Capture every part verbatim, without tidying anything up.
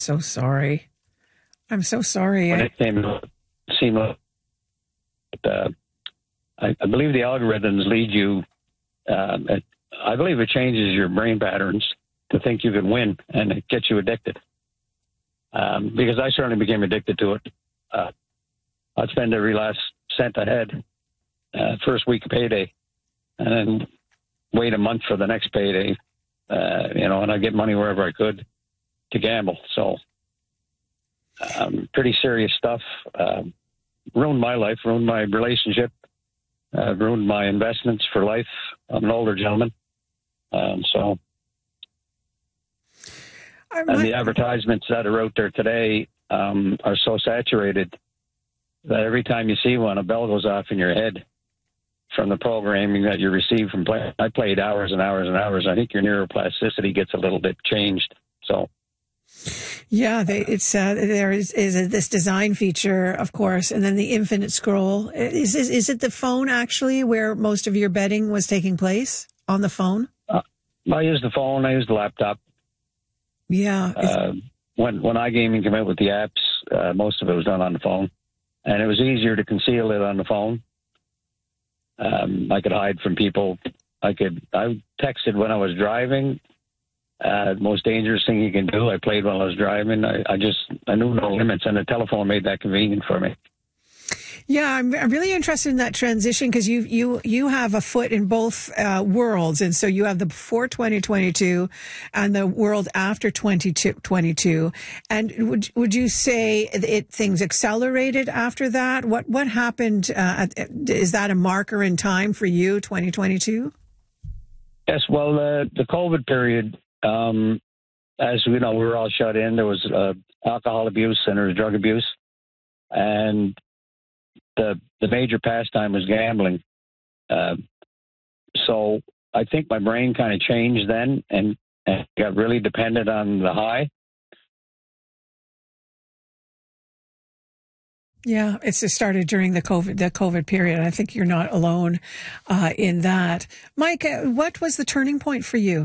So sorry. I'm so sorry. When I, it came, seemed like, uh, I, I believe the algorithms lead you. Um, it, I believe it changes your brain patterns to think you can win, and it gets you addicted. Um, because I certainly became addicted to it. Uh, I'd spend every last cent I had, uh, first week of payday, and then wait a month for the next payday. Uh, you know, and I'd get money wherever I could to gamble. So, um, pretty serious stuff. Uh, ruined my life, ruined my relationship, uh, ruined my investments for life. I'm an older gentleman. Um, so, I and might, the advertisements that are out there today um, are so saturated that every time you see one, a bell goes off in your head from the programming that you receive from play. I played hours and hours and hours. I think your neuroplasticity gets a little bit changed. So, yeah, they, it's uh, there is is a, this design feature, of course, and then the infinite scroll. Is is is it the phone actually where most of your betting was taking place on the phone? uh, I use the phone. I use the laptop. Yeah. Uh, when when iGaming came out with the apps, uh, most of it was done on the phone, and it was easier to conceal it on the phone. Um, I could hide from people. I could. I texted when I was driving. Uh, most dangerous thing you can do. I played while I was driving. I, I just I knew no limits, and the telephone made that convenient for me. Yeah, I'm, I'm really interested in that transition because you you you have a foot in both uh, worlds, and so you have the before twenty twenty-two and the world after twenty twenty-two. And would would you say it things accelerated after that? What what happened? Uh, is that a marker in time for you, twenty twenty-two? Yes. Well, uh, the COVID period, um, as we know, we were all shut in. There was uh, alcohol abuse and there was drug abuse, and the the major pastime was gambling. Uh, so I think my brain kind of changed then and, and got really dependent on the high. Yeah, it's just started during the COVID the COVID period. I think you're not alone uh, in that. Mike, uh, what was the turning point for you?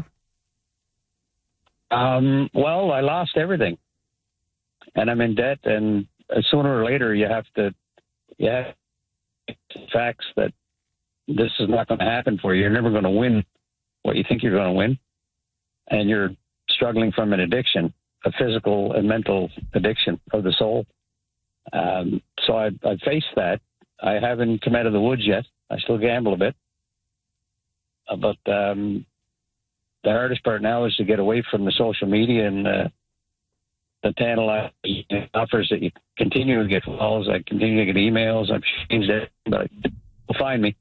Um, well, I lost everything, and I'm in debt. And sooner or later, you have to, you have facts that this is not going to happen for you. You're never going to win what you think you're going to win, and you're struggling from an addiction, a physical and mental addiction of the soul. Um, so I, I faced that. I haven't come out of the woods yet. I still gamble a bit, uh, but um, the hardest part now is to get away from the social media and uh, the tantalizing offers that you continue to get calls. I continue to get emails. I've changed it, but you'll find me.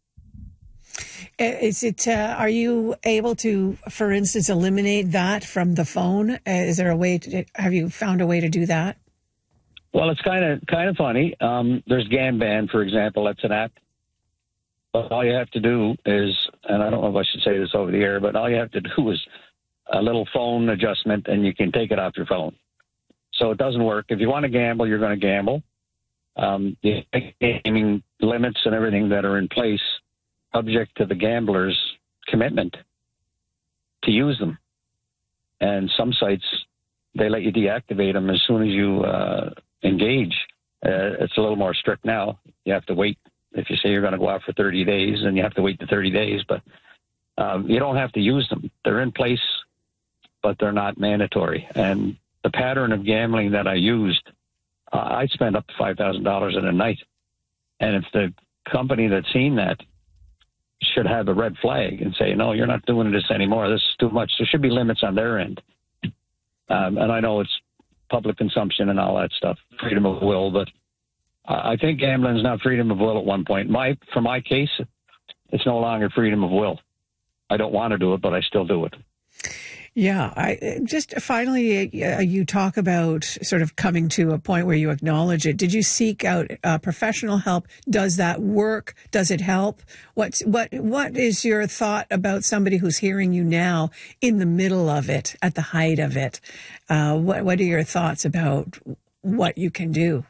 Is it? Uh, are you able to, for instance, eliminate that from the phone? Uh, is there a way to? Have you found a way to do that? Well, it's kind of kind of funny. Um, there's Gamban, for example. That's an app. But all you have to do is, and I don't know if I should say this over the air, but all you have to do is a little phone adjustment, and you can take it off your phone. So it doesn't work. If you want to gamble, you're going to gamble. Um, the gaming limits and everything that are in place, subject to the gambler's commitment to use them. And some sites, they let you deactivate them as soon as you uh, engage. Uh, it's a little more strict now. You have to wait. If you say you're going to go out for thirty days, then you have to wait the thirty days. But um, you don't have to use them. They're in place, but they're not mandatory. And the pattern of gambling that I used, uh, I spent up to five thousand dollars in a night. And if the company that's seen that should have a red flag and say, no, you're not doing this anymore. This is too much. There should be limits on their end. Um, and I know it's public consumption and all that stuff, freedom of will, but I think gambling is not freedom of will at one point. My, for my case, it's no longer freedom of will. I don't want to do it, but I still do it. Yeah, I just finally, uh, you talk about sort of coming to a point where you acknowledge it. Did you seek out uh, professional help? Does that work? Does it help? What's what? What is your thought about somebody who's hearing you now in the middle of it, at the height of it? Uh, what What are your thoughts about what you can do?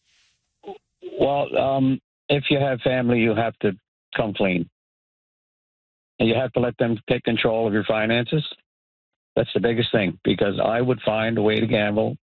Well, um, if you have family, you have to come clean. And you have to let them take control of your finances. That's the biggest thing, because I would find a way to gamble